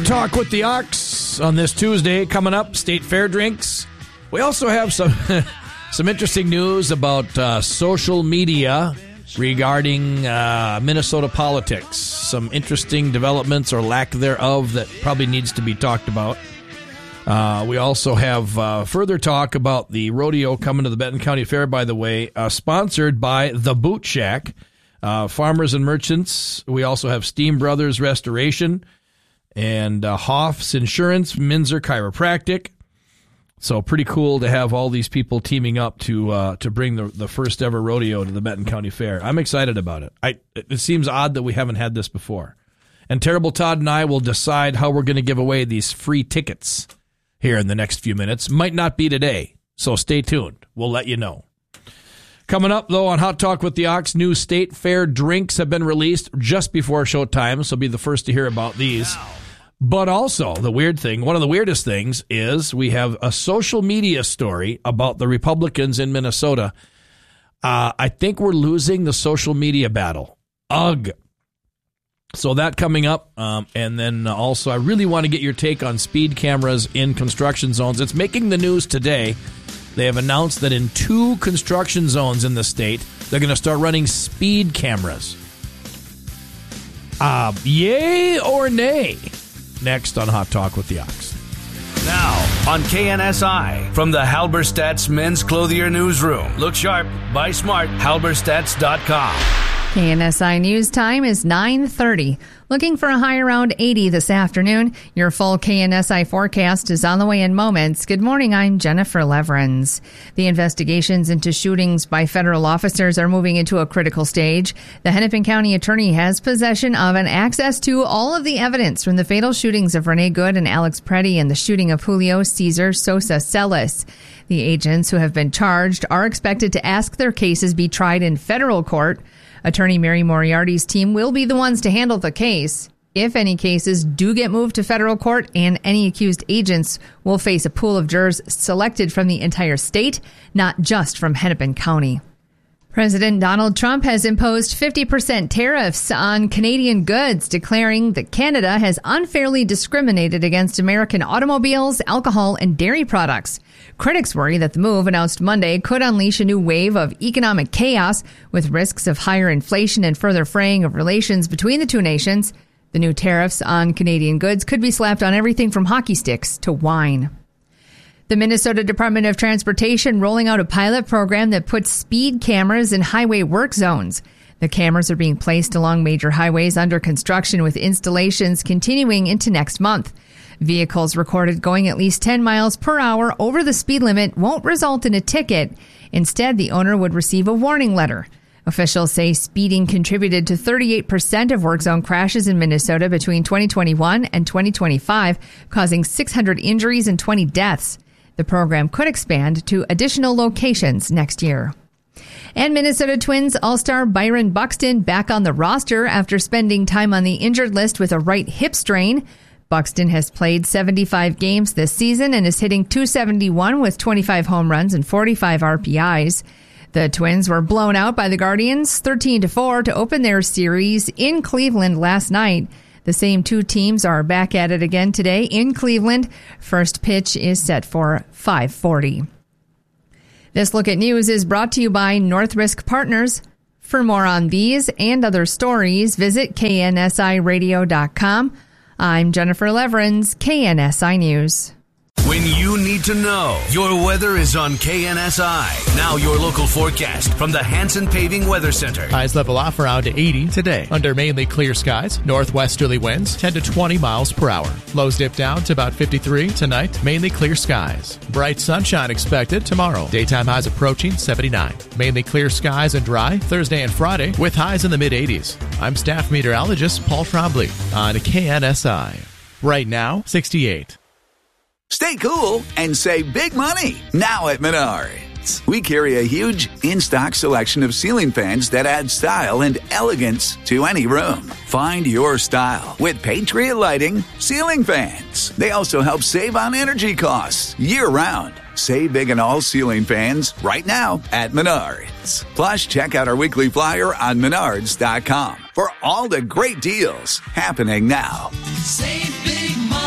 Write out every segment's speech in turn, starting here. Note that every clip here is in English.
Talk with the Ox on this Tuesday. Coming up, State Fair drinks. We also have some interesting news about social media regarding Minnesota politics. Some interesting developments or lack thereof that probably needs to be talked about. We also have further talk about the rodeo coming to the Benton County Fair, by the way, sponsored by The Boot Shack, Farmers and Merchants. We also have Steam Brothers Restoration and Hoff's Insurance, Minzer Chiropractic. So pretty cool to have all these people teaming up to bring the first ever rodeo to the Benton County Fair. I'm excited about it. It seems odd that we haven't had this before. And Terrible Todd and I will decide how we're going to give away these free tickets here in the next few minutes. Might not be today, so stay tuned. We'll let you know. Coming up, though, on Hot Talk with the Ox, new State Fair drinks have been released just before showtime, so be the first to hear about these. But also, the weird thing, one of the weirdest things is we have a social media story about the Republicans in Minnesota. I think we're losing the social media battle. Ugh. So that coming up. And then also, I really want to get your take on speed cameras in construction zones. It's making the news today. They have announced that in 2 construction zones in the state, they're going to start running speed cameras. Yay or nay? Next on Hot Talk with the Ox. Now on KNSI from the Halberstadt's Men's Clothier Newsroom. Look sharp, buy smart, halberstadts.com. KNSI News time is 9:30. Looking for a high around 80 this afternoon. Your full KNSI forecast is on the way in moments. Good morning, I'm Jennifer Leverins. The investigations into shootings by federal officers are moving into a critical stage. The Hennepin County Attorney has possession of and access to all of the evidence from the fatal shootings of Renee Good and Alex Preddy and the shooting of Julio Cesar Sosa Celis. The agents who have been charged are expected to ask their cases be tried in federal court. Attorney Mary Moriarty's team will be the ones to handle the case. If any cases do get moved to federal court, and any accused agents will face a pool of jurors selected from the entire state, not just from Hennepin County. President Donald Trump has imposed 50% tariffs on Canadian goods, declaring that Canada has unfairly discriminated against American automobiles, alcohol, and dairy products. Critics worry that the move, announced Monday, could unleash a new wave of economic chaos, with risks of higher inflation and further fraying of relations between the two nations. The new tariffs on Canadian goods could be slapped on everything from hockey sticks to wine. The Minnesota Department of Transportation rolling out a pilot program that puts speed cameras in highway work zones. The cameras are being placed along major highways under construction, with installations continuing into next month. Vehicles recorded going at least 10 miles per hour over the speed limit won't result in a ticket. Instead, the owner would receive a warning letter. Officials say speeding contributed to 38% of work zone crashes in Minnesota between 2021 and 2025, causing 600 injuries and 20 deaths. The program could expand to additional locations next year. And Minnesota Twins all-star Byron Buxton back on the roster after spending time on the injured list with a right hip strain. Buxton has played 75 games this season and is hitting .271 with 25 home runs and 45 RBIs. The Twins were blown out by the Guardians 13-4 to open their series in Cleveland last night. The same 2 teams are back at it again today in Cleveland. First pitch is set for 5:40. This Look at News is brought to you by North Risk Partners. For more on these and other stories, visit KNSIRadio.com. I'm Jennifer Leverins, KNSI News. When you need to know, your weather is on KNSI. Now your local forecast from the Hanson Paving Weather Center. Highs level off around 80 today. Under mainly clear skies, northwesterly winds 10 to 20 miles per hour. Lows dip down to about 53 tonight, mainly clear skies. Bright sunshine expected tomorrow. Daytime highs approaching 79. Mainly clear skies and dry Thursday and Friday with highs in the mid-80s. I'm staff meteorologist Paul Trombley on KNSI. Right now, 68. Stay cool and save big money now at Menards. We carry a huge in-stock selection of ceiling fans that add style and elegance to any room. Find your style with Patriot Lighting ceiling fans. They also help save on energy costs year-round. Save big on all ceiling fans right now at Menards. Plus, check out our weekly flyer on Menards.com for all the great deals happening now. Save big money.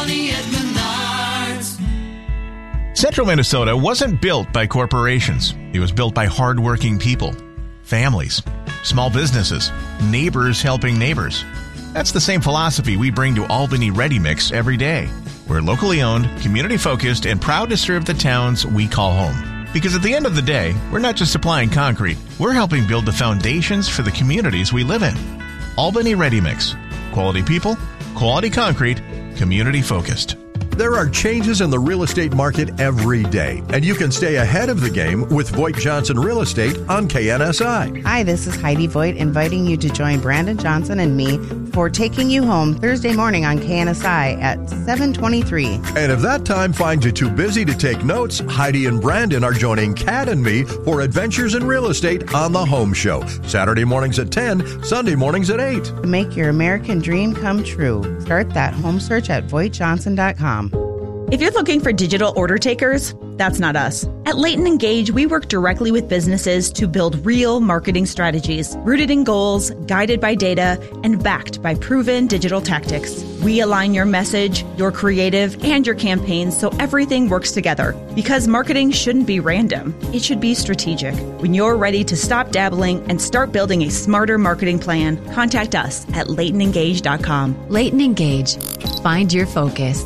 Central Minnesota wasn't built by corporations. It was built by hardworking people, families, small businesses, neighbors helping neighbors. That's the same philosophy we bring to Albany Ready Mix every day. We're locally owned, community-focused, and proud to serve the towns we call home. Because at the end of the day, we're not just supplying concrete. We're helping build the foundations for the communities we live in. Albany Ready Mix. Quality people, quality concrete, community-focused. There are changes in the real estate market every day, and you can stay ahead of the game with Voigt Johnson Real Estate on KNSI. Hi, this is Heidi Voigt inviting you to join Brandon Johnson and me for Taking You Home Thursday morning on KNSI at 7:23. And if that time finds you too busy to take notes, Heidi and Brandon are joining Kat and me for Adventures in Real Estate on the Home Show. Saturday mornings at 10, Sunday mornings at 8. To make your American dream come true, start that home search at VoigtJohnson.com. If you're looking for digital order takers, that's not us. At Leighton & Gage, we work directly with businesses to build real marketing strategies, rooted in goals, guided by data, and backed by proven digital tactics. We align your message, your creative, and your campaigns so everything works together. Because marketing shouldn't be random. It should be strategic. When you're ready to stop dabbling and start building a smarter marketing plan, contact us at LeightonEngage.com. Leighton & Gage. Find your focus.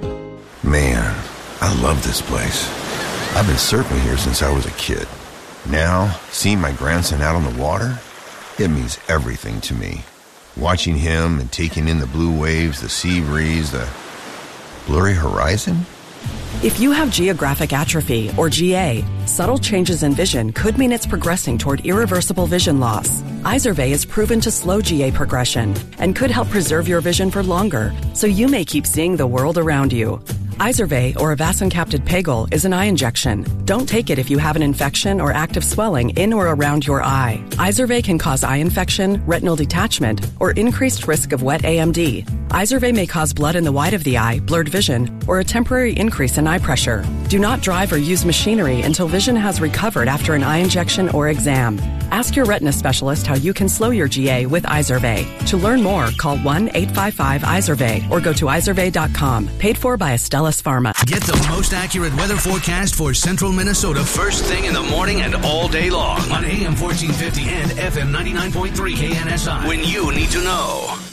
Man, I love this place. I've been surfing here since I was a kid. Now, seeing my grandson out on the water, it means everything to me. Watching him and taking in the blue waves, the sea breeze, the blurry horizon. If you have geographic atrophy, or GA, subtle changes in vision could mean it's progressing toward irreversible vision loss. Izervay is proven to slow GA progression and could help preserve your vision for longer, so you may keep seeing the world around you. Izervay, or avacincaptad pegol, is an eye injection. Don't take it if you have an infection or active swelling in or around your eye. Izervay can cause eye infection, retinal detachment, or increased risk of wet AMD. Izervay may cause blood in the white of the eye, blurred vision, or a temporary increase in eye pressure. Do not drive or use machinery until vision has recovered after an eye injection or exam. Ask your retina specialist how you can slow your GA with Izervay. To learn more, call 1-855-IZERVAY or go to izervay.com. Paid for by Astellas Pharma. Get the most accurate weather forecast for central Minnesota first thing in the morning and all day long on AM 1450 and FM 99.3 KNSI. When you need to know.